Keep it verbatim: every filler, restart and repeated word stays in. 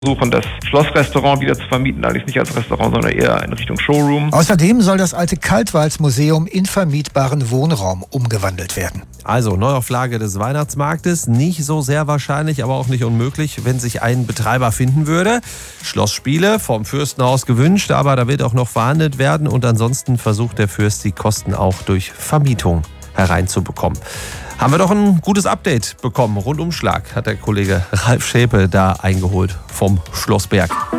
versuchen, das Schlossrestaurant wieder zu vermieten, allerdings nicht als Restaurant, sondern eher in Richtung Showroom. Außerdem soll das alte Kaltwalz-Museum in vermietbaren Wohnraum umgewandelt werden. Also Neuauflage des Weihnachtsmarktes, nicht so sehr wahrscheinlich, aber auch nicht unmöglich, wenn sich ein Betreiber finden würde. Schlossspiele vom Fürstenhaus gewünscht, aber da wird auch noch verhandelt werden und ansonsten versucht der Fürst, die Kosten auch durch Vermietung hereinzubekommen. Haben wir doch ein gutes Update bekommen. Rundumschlag hat der Kollege Ralf Schäpe da eingeholt vom Schlossberg.